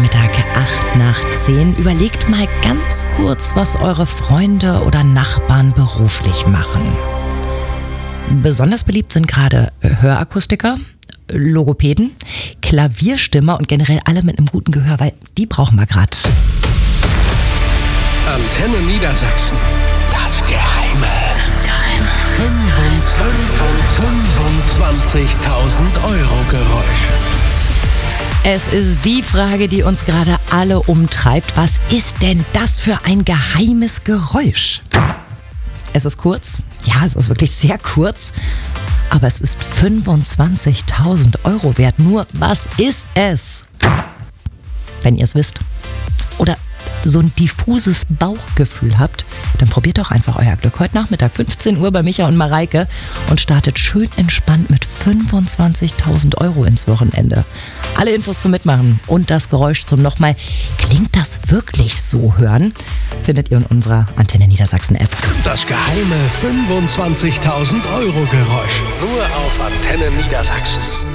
Nachmittag, 8:08. Überlegt mal ganz kurz, was eure Freunde oder Nachbarn beruflich machen. Besonders beliebt sind gerade Hörakustiker, Logopäden, Klavierstimmer und generell alle mit einem guten Gehör, weil die brauchen wir gerade. Antenne Niedersachsen. Das Geheime. 25.000 Euro Geräusch. Es ist die Frage, die uns gerade alle umtreibt. Was ist denn das für ein geheimes Geräusch? Es ist kurz. Ja, es ist wirklich sehr kurz. Aber es ist 25.000 Euro wert. Nur, was ist es? Wenn ihr es wisst. Oder so ein diffuses Bauchgefühl habt, dann probiert doch einfach euer Glück. Heute Nachmittag, 15 Uhr bei Micha und Mareike und startet schön entspannt mit 25.000 Euro ins Wochenende. Alle Infos zum Mitmachen und das Geräusch zum nochmal, klingt das wirklich so hören, findet ihr in unserer Antenne Niedersachsen App. Das geheime 25.000 Euro Geräusch. Nur auf Antenne Niedersachsen.